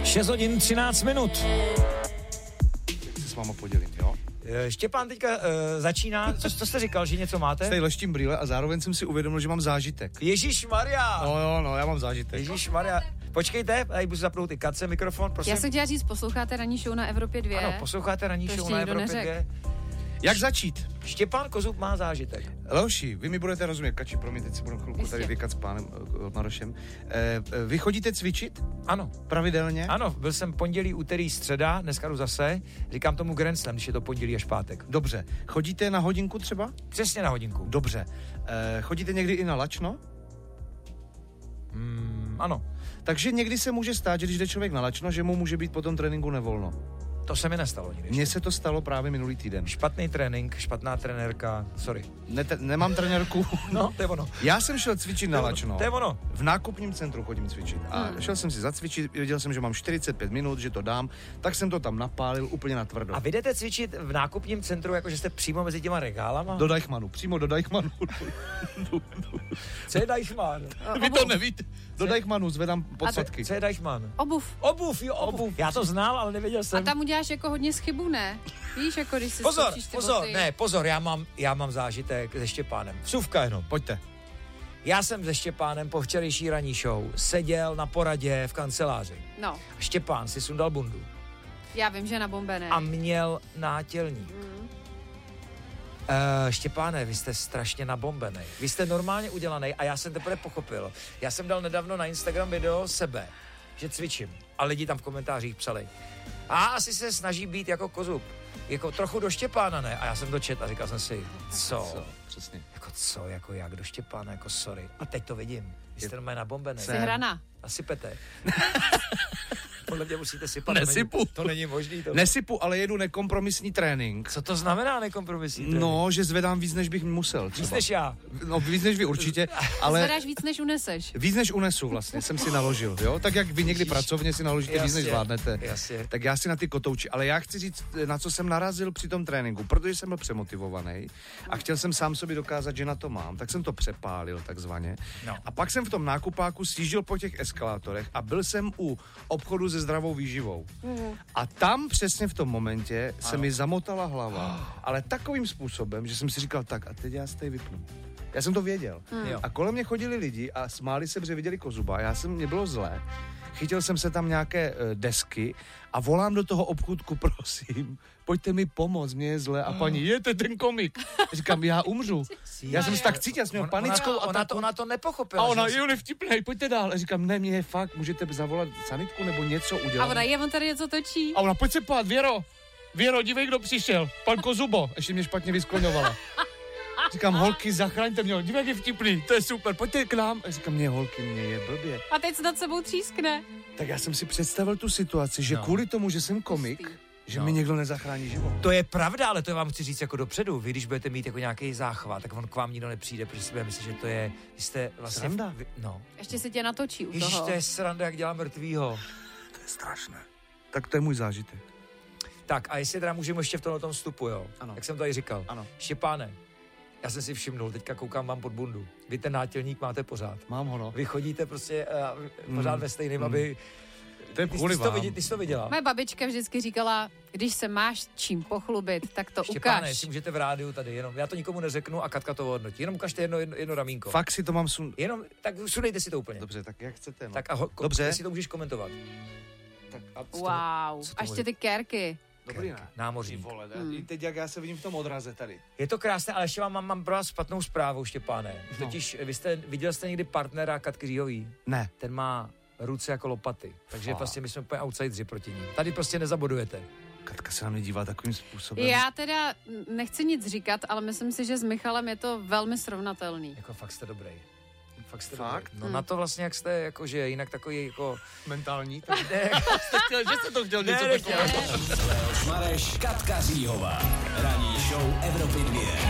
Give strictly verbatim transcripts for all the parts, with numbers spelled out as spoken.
šest hodin třináct minut. Tak se s váma podělit, jo? Štěpán teďka uh, začíná, co, co jste říkal, že něco máte? Tady leštím brýle a zároveň jsem si uvědomil, že mám zážitek. Ježišmarja! No jo, no, já mám zážitek. Ježišmarja. Počkejte, tady budu zapnout i Katce mikrofon, prosím. Já jsem chtěla říct, posloucháte ranní show na Evropě dvě. Ano, posloucháte ranní To show ještě na nikdo Evropě neřekl. dvě. Jak začít? Štěpán Kozub má zážitek. Leoši, vy mi budete rozumět, Kači, promiň, teď si budu chvilku tady vykat s pánem uh, Marošem. Eh, vy chodíte cvičit? Ano. Pravidelně? Ano, byl jsem pondělí, úterý, středa, dneska jdu zase. Říkám tomu Grand Slam, když je to pondělí až pátek. Dobře. Chodíte na hodinku třeba? Přesně na hodinku. Dobře. Eh, chodíte někdy i na lačno? Mm, ano. Takže někdy se může stát, že když jde člověk na lačno, že mu může být po tom tréninku nevolno. To se mi nestalo nikdy. Mně se to stalo právě minulý týden. Špatný trénink, špatná trenérka, sorry. Ne, te, nemám trenérku. No, to je ono. Já jsem šel cvičit na lačno. To je ono. V nákupním centru chodím cvičit. A hmm. šel jsem si zacvičit, věděl jsem, že mám čtyřicet pět minut, že to dám, tak jsem to tam napálil úplně na tvrdo. A vy jdete cvičit v nákupním centru, jakože jste přímo mezi těma regálama? Do Deichmannu, přímo do Deichmannu. Co je Deichmann? Vy to nevíte. Do Deichmannu zvedám podsadky. Co je Deichmann? Obuv. Obuv, jo, obuv. Já to znal, ale nevěděl jsem. A tam uděláš jako hodně chybu, ne? Víš, jako když si Pozor, skočíš ty pozor, boty. ne, pozor, já mám, já mám zážitek se Štěpánem. Vsuvka jenom. Pojďte. Já jsem se Štěpánem po včerejší ranní show seděl na poradě v kanceláři. No, Štěpán si sundal bundu já vím, že na bombe ne. a měl nátělník. Mm. Uh, Štěpáne, vy jste strašně nabombenej. Vy jste normálně udělaný a já jsem teprve pochopil. Já jsem dal nedávno na Instagram video sebe, že cvičím. A lidi tam v komentářích psali. A asi se snaží být jako Kozub. Jako trochu do Štěpána, ne? A já jsem to čet a říkal jsem si, co? Co? Přesně. Jako co, jako jak do Štěpána, jako sorry. A teď to vidím. Vy jste normálně nabombenej. Jsi hrana. A sypete. Podle mě musíte sypat. Nesypu. To není, to není možný. To. Nesypu, ale jedu nekompromisní trénink. Co to znamená nekompromisní trénink? No, že zvedám víc, než bych musel. Třeba. Víc než já. No, víc než vy určitě, ale... Zvedáš víc, než uneseš. Víc než unesu vlastně, jsem si naložil, jo? Tak jak vy někdy Ježiš. pracovně si naložíte Jasně, víc, než zvládnete. jasně. Tak já si na ty kotouči, ale já chci říct, na co jsem narazil při tom tréninku, protože jsem byl přemotivovaný a chtěl jsem sám sobě dokázat, že na to mám, tak jsem to přepálil takzvaně. No. A pak jsem v tom nákupáku sjížděl po těch eskalátorech a byl jsem u obchodu se zdravou výživou. Mm. A tam přesně v tom momentě ano. se mi zamotala hlava, ale takovým způsobem, že jsem si říkal, tak a teď já se tady vypnu. Já jsem to věděl. Mm. A kolem mě chodili lidi a smáli se, protože viděli Kozuba. A já jsem, mě bylo zlé. Chytil jsem se tam nějaké uh, desky a volám do toho obchůdku, prosím, pojďte mi pomoct, mě je zlé. A paní, jete ten komik. Říkám, já umřu. Já jsem se tak cítil, já jsem měl On, panickou ona, ona, to, ona to nepochopila. a ona, že jo, nevtipnej, pojďte dál. A říkám, ne, mě je fakt, můžete zavolat sanitku nebo něco udělat. A ona, je, on tady něco točí. A ona, pojď se pát, Věro, Věro, dívej, kdo přišel, pan Kozubo. Ještě mě špatně vyskloňovala. Říkám, holky, zachraňte mě, dívej, jak je vtipný, to je super, pojďte k nám. A říkám, mě holky, mě je blbě. A teď se nad sebou třískne. Tak já jsem si představil tu situaci, že No. kvůli tomu, že jsem komik, že No. mi někdo nezachrání život. To je pravda, ale to vám chci říct jako dopředu. Vy, když budete mít jako nějaký záchvat, tak on k vám nikdo nepřijde, protože si bude myslet, že to je, jste vlastně... Sranda. Vy, no. Ještě se tě natočí u Ježiš, toho. to je sranda, jak dělá mrtvýho. To je strašné. Tak to je můj zážitek. Tak a jestli teda můžeme ještě v tomhle vstupu, jo? Ano. Jak jsem tady říkal. Ano. Štěpáne, já jsem si všimnul, teďka koukám vám pod bundu. Vy ten nátělník máte pořád. Mám ho, no. Vy chodíte prostě uh, pořád Mm. ve stejném, Mm. aby... To je Ty, kvůli ty, jsi to vám. viděl, ty jsi to viděla? Moje babička vždycky říkala, když se máš čím pochlubit, tak to Štěpáne, ukáž. jestli můžete v rádiu tady, jenom, já to nikomu neřeknu a Katka to hodnotí. Jenom ukažte jedno, jedno, jedno ramínko. Fakt si to mám sun... Jenom, tak sudejte si to úplně. Dobře, tak jak chcete, no. Tak a ho, ko, Dobře. jestli to můžeš komentovat. Tak a co to- Wow, co to a ještě bude? ty kérky. Dobrý, ne? Ty Námořník. vole, Mm. i teď jak já se vidím v tom odraze tady. Je to krásné, ale ještě vám mám, mám pro vás špatnou zprávu, Štěpáne. No. Totiž, vy jste, viděl jste někdy partnera Katky Říhový? Ne. Ten má ruce jako lopaty, takže Fakt. prostě my jsme úplně outsideri proti ní. Tady prostě nezabodujete. Katka se na mě dívá takovým způsobem. Já teda nechci nic říkat, ale myslím si, že s Michalem je to velmi srovnatelný. Jako fakt jste dobrý. Fakt jste Fakt? dobrý. No Hmm. na to vlastně, jak jste, jakože jinak takový jako... Mentální. Ne, Jste chtěl, že jste to chtěl něco ne, takového. Leoš Mareš, Katka Říhová. Ranní show Evropy dvě.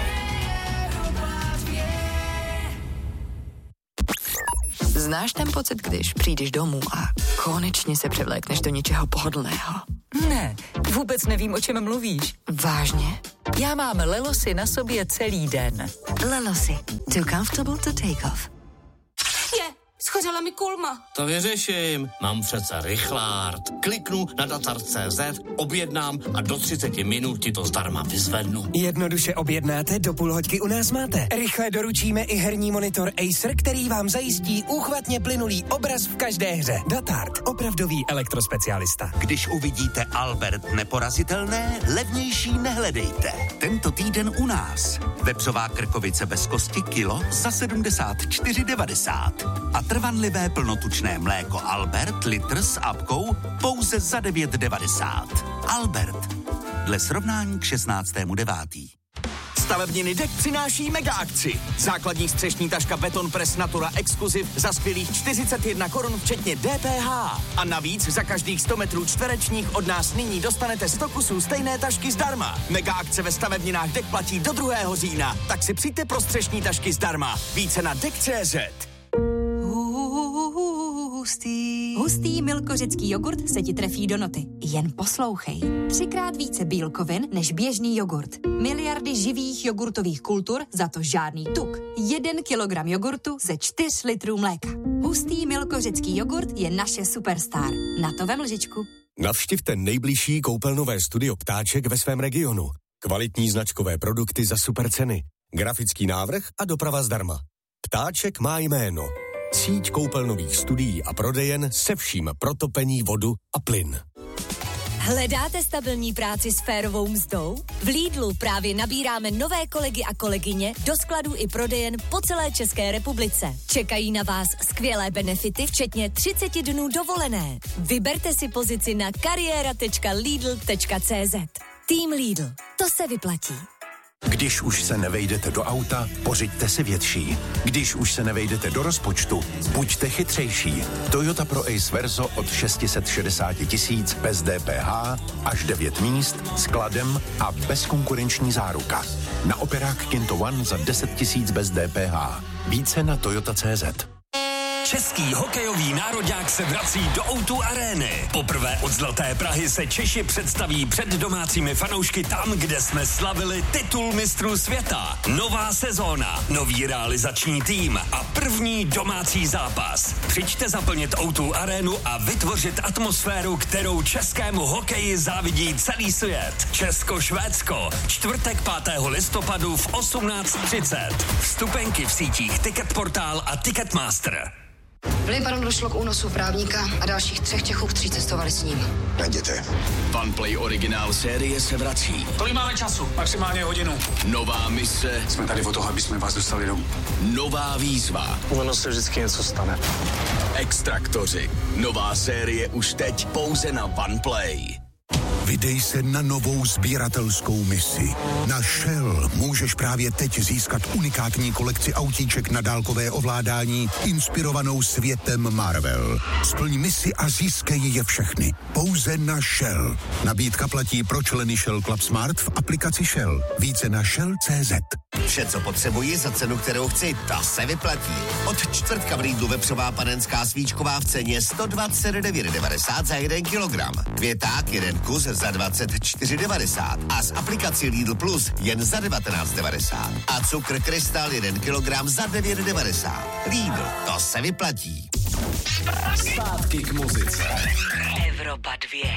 Znáš ten pocit, když přijdeš domů a konečně se převlékneš do něčeho pohodlného? Ne, vůbec nevím, o čem mluvíš. Vážně? Já mám Lelosy na sobě celý den. Lelosy. Too comfortable to take off. schořela mi kulma. To vyřeším. Mám přece rychlárd. Kliknu na datar tečka cé zet, objednám a do třicet minut ti to zdarma vyzvednu. Jednoduše objednáte, do půl hoďky u nás máte. Rychle doručíme i herní monitor Acer, který vám zajistí úchvatně plynulý obraz v každé hře. Datard, opravdový elektrospecialista. Když uvidíte Albert neporazitelné, levnější nehledejte. Tento týden u nás. Vepřová krkovice bez kosti kilo za sedmdesát čtyři devadesát. A trvanlivé plnotučné mléko Albert litr s apkou pouze za devět devadesát. Albert. Dle srovnání k šestnáctému devátého Stavebniny Deck přináší mega akci. Základní střešní taška Beton Press Natura Exclusive za skvělých čtyřicet jedna korun včetně D P H. A navíc za každých sto metrů čtverečních od nás nyní dostanete sto kusů stejné tašky zdarma. Mega akce ve stavebninách Deck platí do druhého října, tak si přijďte pro střešní tašky zdarma. Více na deck tečka cé zet. Hustý. Hustý milkořecký jogurt se ti trefí do noty. Jen poslouchej. Třikrát více bílkovin než běžný jogurt. Miliardy živých jogurtových kultur, za to žádný tuk. Jeden kilogram jogurtu ze čtyř litrů mléka. Hustý milkořecký jogurt je naše superstar. Na to vem lžičku. Navštivte nejbližší koupelnové studio Ptáček ve svém regionu. Kvalitní značkové produkty za super ceny. Grafický návrh a doprava zdarma. Ptáček má jméno. Síť koupelnových studií a prodejen se vším pro topení, vodu a plyn. Hledáte stabilní práci s férovou mzdou? V Lidlu právě nabíráme nové kolegy a kolegyně do skladů i prodejen po celé České republice. Čekají na vás skvělé benefity, včetně třicet dnů dovolené. Vyberte si pozici na kariéra tečka lidl tečka cé zet. Tým Lidl. To se vyplatí. Když už se nevejdete do auta, pořiďte si větší. Když už se nevejdete do rozpočtu, buďte chytřejší. Toyota Pro Ace Verso od šest set šedesát tisíc bez D P H, až devět míst, skladem a bezkonkurenční záruka. Na operák Kinto One za deset tisíc bez D P H. Více na toyota tečka cé zet. Český hokejový nároďák se vrací do ó dva arény. Poprvé od Zlaté Prahy se Češi představí před domácími fanoušky tam, kde jsme slavili titul mistrů světa. Nová sezóna, nový realizační tým a první domácí zápas. Přijďte zaplnit ó dva arénu a vytvořit atmosféru, kterou českému hokeji závidí celý svět. Česko-Švédsko, čtvrtek pátého listopadu v osmnáct třicet. Vstupenky v sítích Ticketportál a Ticketmaster. V Libanonu došlo k únosu právníka a dalších třech Čechů, kteří cestovali s ním. Najděte. OnePlay originál série se vrací. Kolik máme času? Maximálně hodinu. Nová mise. Jsme tady o toho, aby jsme vás dostali domů. Nová výzva. Ono se vždycky něco stane. Extraktoři. Nová série už teď pouze na OnePlay. Vydej se na novou sběratelskou misi. Na Shell můžeš právě teď získat unikátní kolekci autíček na dálkové ovládání inspirovanou světem Marvel. Splň misi a získej je všechny. Pouze na Shell. Nabídka platí pro členy Shell Club Smart v aplikaci Shell. Více na shell tečka cé zet. Vše, co potřebuji za cenu, kterou chci, to se vyplatí. Od čtvrtka v Lidlu vepřová panenská svíčková v ceně sto dvacet devět devadesát za jeden kilogram. Květák jeden kus za dvacet čtyři devadesát a z aplikací Lidl Plus jen za devatenáct devadesát. A cukr Krystal jeden kilogram za devět devadesát. Lidl, to se vyplatí. Zpátky k muzice. Evropa dvě.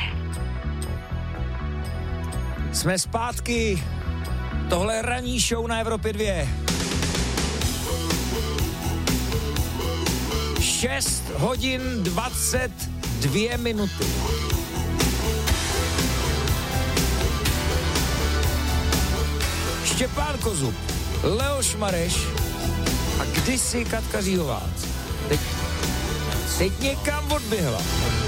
Jsme zpátky. Tohle je ranní show na Evropě dvě. šest hodin dvacet dvě minuty. Štěpán Kozub, Leoš Mareš a kdysi Katka Říhová. Teď, teď někam odběhla.